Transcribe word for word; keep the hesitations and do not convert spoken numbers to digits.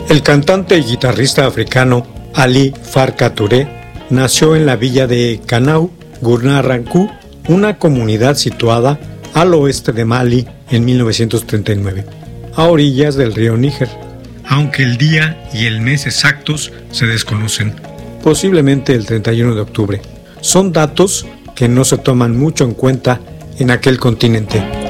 El cantante y guitarrista africano Ali Farka Touré nació en la villa de Kanau, Gurna-Rankú, una comunidad situada al oeste de Mali en mil novecientos treinta y nueve, a orillas del río Níger, aunque el día y el mes exactos se desconocen, posiblemente el treinta y uno de octubre. Son datos que no se toman mucho en cuenta en aquel continente.